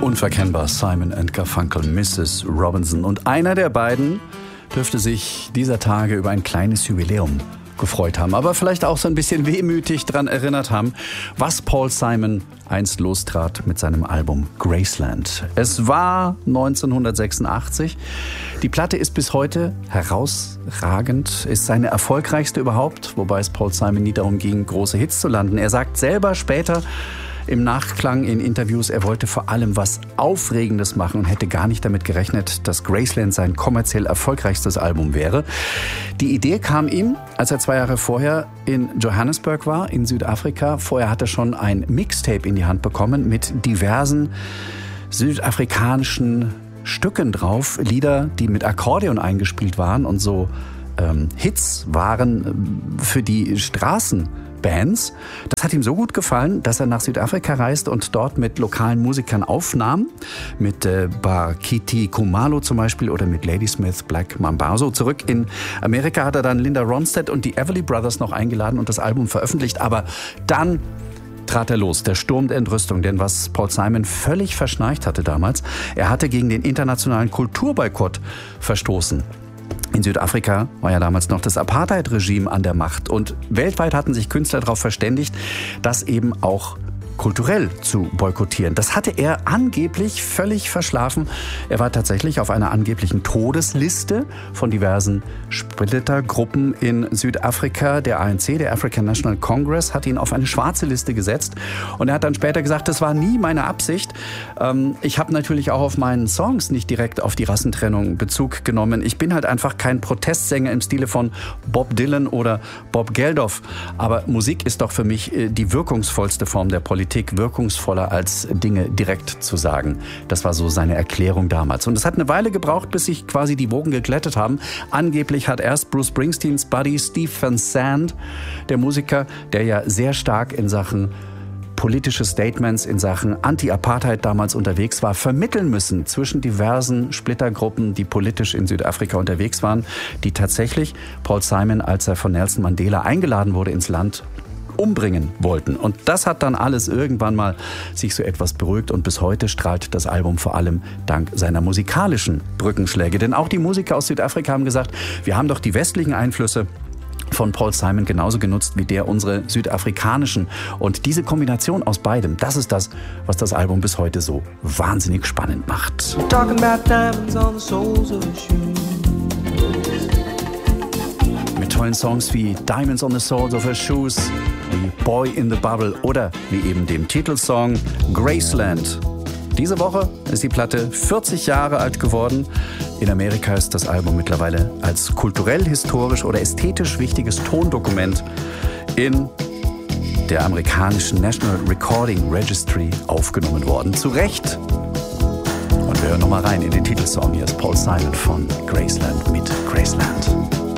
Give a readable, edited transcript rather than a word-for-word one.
Unverkennbar, Simon & Garfunkel, Mrs. Robinson. Und einer der beiden dürfte sich dieser Tage über ein kleines Jubiläum gefreut haben, aber vielleicht auch so ein bisschen wehmütig daran erinnert haben, was Paul Simon einst lostrat mit seinem Album Graceland. Es war 1986. Die Platte ist bis heute herausragend, ist seine erfolgreichste überhaupt, wobei es Paul Simon nie darum ging, große Hits zu landen. Er sagt selber später im Nachklang in Interviews, er wollte vor allem was Aufregendes machen und hätte gar nicht damit gerechnet, dass Graceland sein kommerziell erfolgreichstes Album wäre. Die Idee kam ihm, als er 2 Jahre vorher in Johannesburg war, in Südafrika. Vorher hat er schon ein Mixtape in die Hand bekommen mit diversen südafrikanischen Stücken drauf. Lieder, die mit Akkordeon eingespielt waren und so Hits waren für die Straßenbands. Das hat ihm so gut gefallen, dass er nach Südafrika reist und dort mit lokalen Musikern aufnahm. Mit Bakiti Kumalo zum Beispiel oder mit Ladysmith Black Mambazo. Zurück in Amerika hat er dann Linda Ronstadt und die Everly Brothers noch eingeladen und das Album veröffentlicht. Aber dann trat er los, der Sturm der Entrüstung. Denn was Paul Simon völlig verschnarcht hatte damals, er hatte gegen den internationalen Kulturboykott verstoßen. In Südafrika war ja damals noch das Apartheid-Regime an der Macht und weltweit hatten sich Künstler darauf verständigt, das eben auch kulturell zu boykottieren. Das hatte er angeblich völlig verschlafen. Er war tatsächlich auf einer angeblichen Todesliste von diversen Splittergruppen in Südafrika. Der ANC, der African National Congress, hat ihn auf eine schwarze Liste gesetzt. Und er hat dann später gesagt, das war nie meine Absicht. Ich habe natürlich auch auf meinen Songs nicht direkt auf die Rassentrennung Bezug genommen. Ich bin halt einfach kein Protestsänger im Stile von Bob Dylan oder Bob Geldof. Aber Musik ist doch für mich die wirkungsvollste Form der Politik, wirkungsvoller als Dinge direkt zu sagen. Das war so seine Erklärung damals. Und es hat eine Weile gebraucht, bis sich quasi die Wogen geglättet haben. Angeblich hat erst Bruce Springsteens Buddy Steve Van Sant, der Musiker, der ja sehr stark in Sachen politische Statements, in Sachen Anti-Apartheid damals unterwegs war, vermitteln müssen zwischen diversen Splittergruppen, die politisch in Südafrika unterwegs waren, die tatsächlich Paul Simon, als er von Nelson Mandela eingeladen wurde ins Land, umbringen wollten. Und das hat dann alles irgendwann mal sich so etwas beruhigt und bis heute strahlt das Album vor allem dank seiner musikalischen Brückenschläge. Denn auch die Musiker aus Südafrika haben gesagt, wir haben doch die westlichen Einflüsse von Paul Simon genauso genutzt wie der unsere südafrikanischen. Und diese Kombination aus beidem, das ist das, was das Album bis heute so wahnsinnig spannend macht. Mit tollen Songs wie Diamonds on the Soles of Her Shoes, wie Boy in the Bubble oder wie eben dem Titelsong Graceland. Diese Woche ist die Platte 40 Jahre alt geworden. In Amerika ist das Album mittlerweile als kulturell, historisch oder ästhetisch wichtiges Tondokument in der amerikanischen National Recording Registry aufgenommen worden. Zu Recht. Und wir hören nochmal rein in den Titelsong. Hier ist Paul Simon von Graceland mit Graceland.